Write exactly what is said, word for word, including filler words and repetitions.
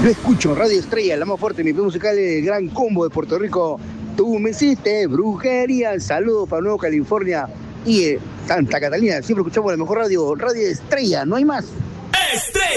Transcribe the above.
Yo escucho Radio Estrella, la más fuerte, mi plan musical es el Gran Combo de Puerto Rico. Tú me hiciste brujería. Saludos para Nuevo California y eh, Santa Catalina. Siempre escuchamos la mejor radio, Radio Estrella, no hay más. Estrella.